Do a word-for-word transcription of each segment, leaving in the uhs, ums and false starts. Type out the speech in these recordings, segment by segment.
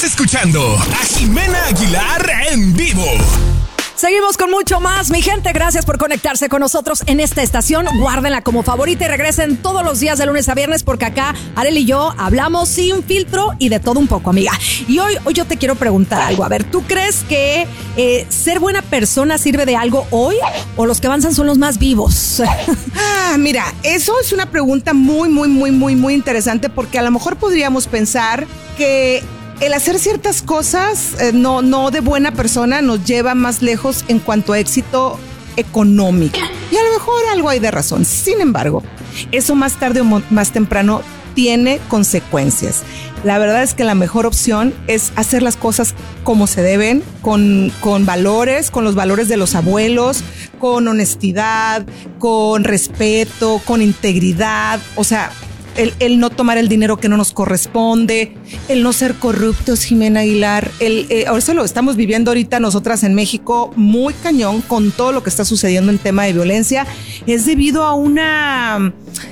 escuchando a Jimena Aguilar en vivo. Seguimos con mucho más, mi gente. Gracias por conectarse con nosotros en esta estación. Guárdenla como favorita y regresen todos los días de lunes a viernes, porque acá Arely y yo hablamos sin filtro y de todo un poco, amiga. Y hoy, hoy yo te quiero preguntar algo. A ver, ¿tú crees que eh, ser buena persona sirve de algo hoy o los que avanzan son los más vivos? Ah, mira, eso es una pregunta muy, muy, muy, muy, muy interesante, porque a lo mejor podríamos pensar que el hacer ciertas cosas eh, no, no de buena persona nos lleva más lejos en cuanto a éxito económico. Y a lo mejor algo hay de razón. Sin embargo, eso más tarde o mo- más temprano tiene consecuencias. La verdad es que la mejor opción es hacer las cosas como se deben, con, con valores, con los valores de los abuelos, con honestidad, con respeto, con integridad. O sea, El, el no tomar el dinero que no nos corresponde, el no ser corruptos, Jimena Aguilar. El, eh, ahora eso lo estamos viviendo ahorita nosotras en México muy cañón con todo lo que está sucediendo en tema de violencia. Es debido a una,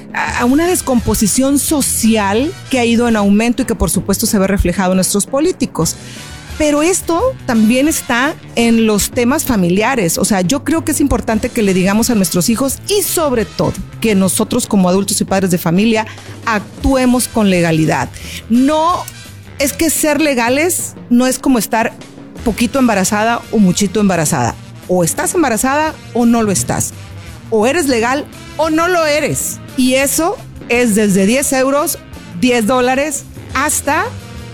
a una descomposición social que ha ido en aumento y que por supuesto se ve reflejado en nuestros políticos. Pero esto también está en los temas familiares. O sea, yo creo que es importante que le digamos a nuestros hijos y sobre todo que nosotros como adultos y padres de familia actuemos con legalidad. No, es que ser legales no es como estar poquito embarazada o muchito embarazada. O estás embarazada o no lo estás. O eres legal o no lo eres. Y eso es desde diez euros, diez dólares hasta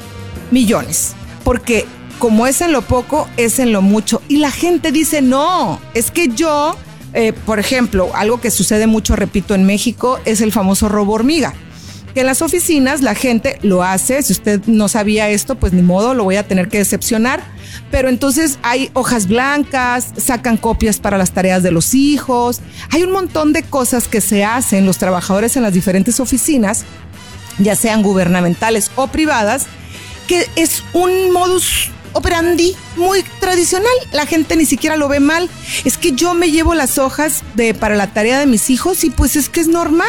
millones. Porque como es en lo poco, es en lo mucho. Y la gente dice, no, es que yo, eh, por ejemplo, algo que sucede mucho, repito, en México, es el famoso robo hormiga. Que en las oficinas la gente lo hace. Si usted no sabía esto, pues ni modo, lo voy a tener que decepcionar. Pero entonces hay hojas blancas, sacan copias para las tareas de los hijos. Hay un montón de cosas que se hacen los trabajadores en las diferentes oficinas, ya sean gubernamentales o privadas, que es un modus operandi muy tradicional. La gente ni siquiera lo ve mal. Es que yo me llevo las hojas de, para la tarea de mis hijos y pues es que es normal.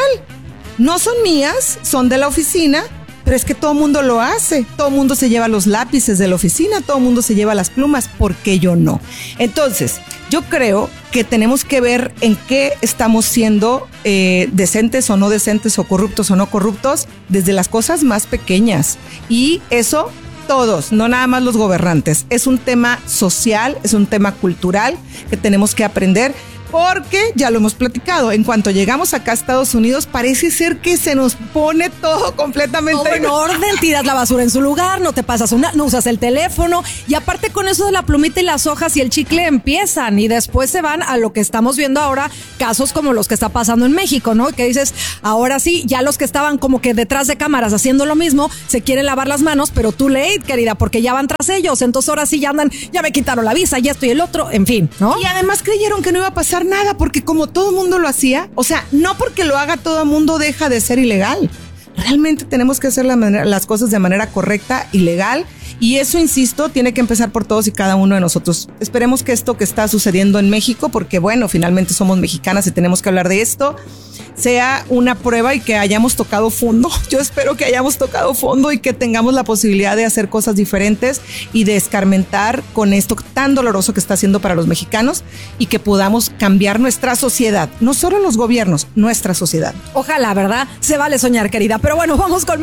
No son mías, son de la oficina, pero es que todo mundo lo hace. Todo mundo se lleva los lápices de la oficina, todo mundo se lleva las plumas, ¿por qué yo no? Entonces, yo creo que tenemos que ver en qué estamos siendo eh, decentes o no decentes, o corruptos o no corruptos, desde las cosas más pequeñas. Y eso todos, no nada más los gobernantes. Es un tema social, es un tema cultural que tenemos que aprender. Porque ya lo hemos platicado, en cuanto llegamos acá a Estados Unidos, parece ser que se nos pone todo completamente todo en orden, tiras la basura en su lugar, no te pasas una, no usas el teléfono, y aparte con eso de la plumita y las hojas y el chicle empiezan y después se van a lo que estamos viendo ahora, casos como los que está pasando en México, ¿no? Que dices, ahora sí, ya los que estaban como que detrás de cámaras haciendo lo mismo, se quieren lavar las manos, pero too late, querida, porque ya van tras ellos, entonces ahora sí ya andan, ya me quitaron la visa, ya esto y el otro, en fin, ¿no? Y además creyeron que no iba a pasar nada, porque como todo mundo lo hacía, o sea, no porque lo haga todo mundo deja de ser ilegal. Realmente tenemos que hacer la manera, las cosas de manera correcta y legal, y eso, insisto, tiene que empezar por todos y cada uno de nosotros. Esperemos que esto que está sucediendo en México, porque bueno, finalmente somos mexicanas y tenemos que hablar de esto, sea una prueba y que hayamos tocado fondo. Yo espero que hayamos tocado fondo y que tengamos la posibilidad de hacer cosas diferentes y de escarmentar con esto tan doloroso que está haciendo para los mexicanos, y que podamos cambiar nuestra sociedad, no solo los gobiernos, nuestra sociedad. Ojalá, ¿verdad? Se vale soñar, querida. Pero bueno, vamos con